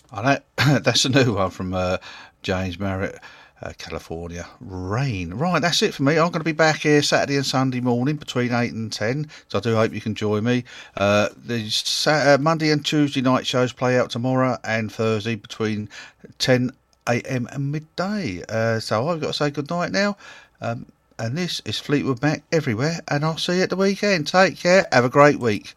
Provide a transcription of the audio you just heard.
I know that's a new one from James Merritt, California. Rain. Right, that's it for me. I'm going to be back here Saturday and Sunday morning between 8 and 10, so I do hope you can join me. The Monday and Tuesday night shows play out tomorrow and Thursday between 10 a.m. and midday. So I've got to say good night now. And this is Fleetwood Mac everywhere, and I'll see you at the weekend. Take care. Have a great week.